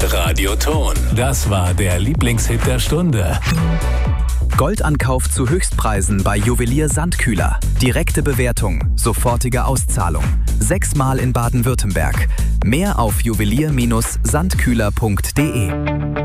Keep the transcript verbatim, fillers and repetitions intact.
Radioton. Das war der Lieblingshit der Stunde. Goldankauf zu Höchstpreisen bei Juwelier Sandkühler. Direkte Bewertung, sofortige Auszahlung. Sechsmal in Baden-Württemberg. Mehr auf juwelier Bindestrich sandkühler punkt de.